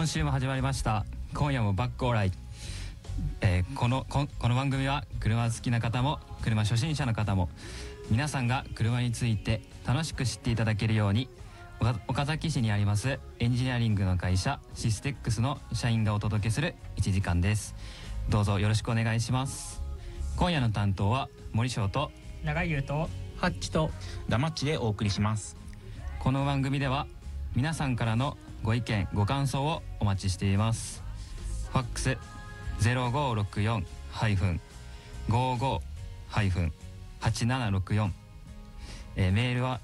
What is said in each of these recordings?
今週も始まりました。今夜もバックオーライ。この番組は車好きな方も車初心者の方も皆さんが車について楽しく知っていただけるように岡崎市にありますエンジニアリングの会社システックスの社員がお届けする1時間です。どうぞよろしくお願いします。今夜の担当は森翔と長優とハッチとダマッチでお送りします。 この番組では皆さんからのご意見ご感想をお待ちしています。ファックス 0564-55-8764、メールは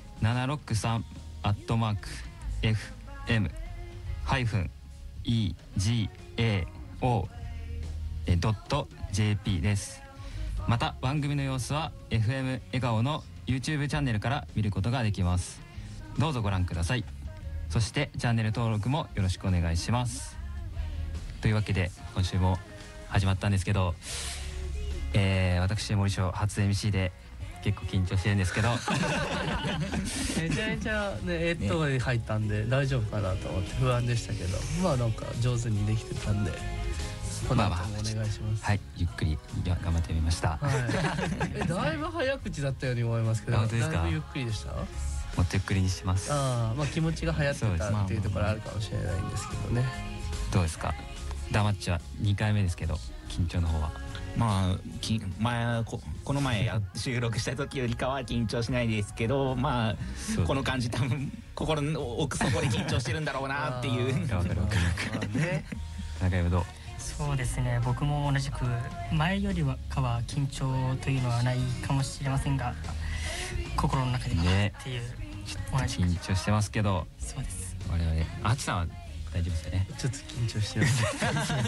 763-fm-egao.jp です。また番組の様子は FM 笑顔の YouTube チャンネルから見ることができます。どうぞご覧ください。そしてチャンネル登録もよろしくお願いします。というわけで今週も始まったんですけど、私森翔初 MC で結構緊張してるんですけどめちゃめちゃねに入ったんで大丈夫かなと思って不安でしたけど、まあなんか上手にできてたんでこの後もお願いします。 はい、ゆっくり頑張ってみました。 はい、だいぶ早口だったように思いますけど、だいぶゆっくりでした。 もっとゆっくりにします。 まあ気持ちが流行ってたっていうところあるかもしれないんですけどね。 どうですか、ダマッチは2回目ですけど緊張の方は。 まあこの前収録した時よりかは緊張しないですけど、まあこの感じ多分心の奥底で緊張してるんだろうなっていう。 わかるね。中山どう？ そうですね、僕も同じく前よりかは緊張というのはないかもしれませんが、心の中ではっていう、 同じ緊張してますけど。 そうです。 我々あっちさんは大丈夫ですよね。 ちょっと緊張してます